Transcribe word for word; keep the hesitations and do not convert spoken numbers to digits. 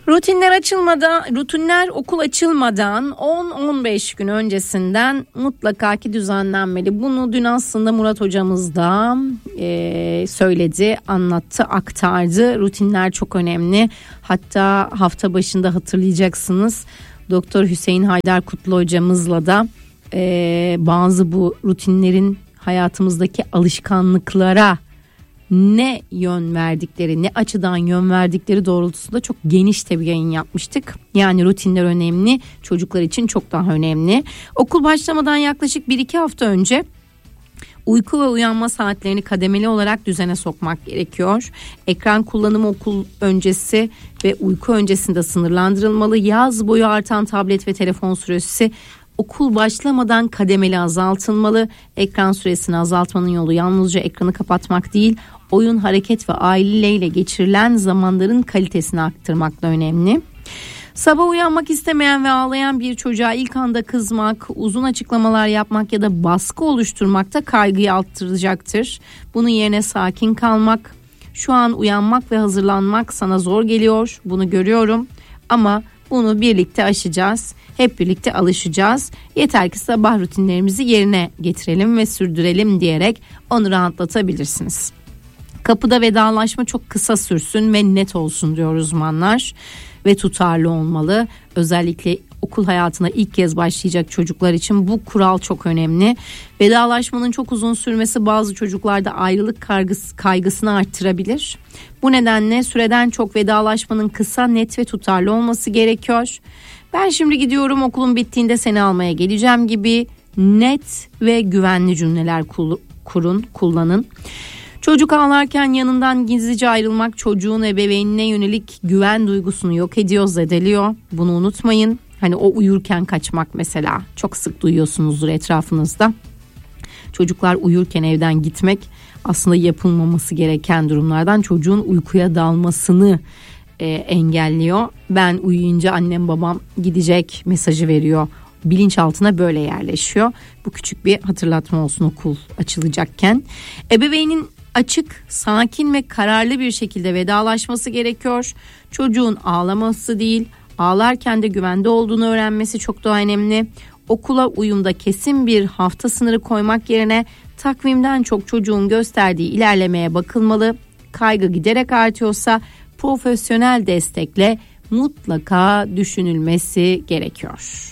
Rutinler açılmadan, rutinler okul açılmadan on on beş gün öncesinden mutlaka ki düzenlenmeli. Bunu dün aslında Murat hocamız da e, söyledi, anlattı, aktardı. Rutinler çok önemli. Hatta hafta başında hatırlayacaksınız, Doktor Hüseyin Haydar Kutlu hocamızla da e, bazı bu rutinlerin hayatımızdaki alışkanlıklara ne yön verdikleri, ne açıdan yön verdikleri doğrultusunda çok geniş de bir yayın yapmıştık. Yani rutinler önemli, çocuklar için çok daha önemli. Okul başlamadan yaklaşık bir iki hafta önce uyku ve uyanma saatlerini kademeli olarak düzene sokmak gerekiyor. Ekran kullanımı okul öncesi ve uyku öncesinde sınırlandırılmalı. Yaz boyu artan tablet ve telefon süresi okul başlamadan kademeli azaltılmalı. Ekran süresini azaltmanın yolu yalnızca ekranı kapatmak değil, oyun, hareket ve aileyle geçirilen zamanların kalitesini arttırmak da önemli. Sabah uyanmak istemeyen ve ağlayan bir çocuğa ilk anda kızmak, uzun açıklamalar yapmak ya da baskı oluşturmak da kaygıyı arttıracaktır. Bunun yerine sakin kalmak, şu an uyanmak ve hazırlanmak sana zor geliyor, bunu görüyorum ama bunu birlikte aşacağız. Hep birlikte alışacağız. Yeter ki sabah rutinlerimizi yerine getirelim ve sürdürelim diyerek onu rahatlatabilirsiniz. Kapıda vedalaşma çok kısa sürsün ve net olsun diyor uzmanlar ve tutarlı olmalı. Özellikle okul hayatına ilk kez başlayacak çocuklar için bu kural çok önemli. Vedalaşmanın çok uzun sürmesi bazı çocuklarda ayrılık kaygısı, kaygısını arttırabilir. Bu nedenle süreden çok vedalaşmanın kısa, net ve tutarlı olması gerekiyor. Ben şimdi gidiyorum, okulun bittiğinde seni almaya geleceğim gibi net ve güvenli cümleler kurun, kullanın. Çocuk ağlarken yanından gizlice ayrılmak çocuğun ebeveynine yönelik güven duygusunu yok ediyor, zedeliyor. Bunu unutmayın. Hani o uyurken kaçmak mesela çok sık duyuyorsunuzdur etrafınızda. Çocuklar uyurken evden gitmek aslında yapılmaması gereken durumlardan, çocuğun uykuya dalmasını e, engelliyor. Ben uyuyunca annem babam gidecek mesajı veriyor. Bilinçaltına böyle yerleşiyor. Bu küçük bir hatırlatma olsun okul açılacakken. Ebeveynin açık, sakin ve kararlı bir şekilde vedalaşması gerekiyor. Çocuğun ağlaması değil, ağlarken de güvende olduğunu öğrenmesi çok daha önemli. Okula uyumda kesin bir hafta sınırı koymak yerine takvimden çok çocuğun gösterdiği ilerlemeye bakılmalı. Kaygı giderek artıyorsa profesyonel destekle mutlaka düşünülmesi gerekiyor.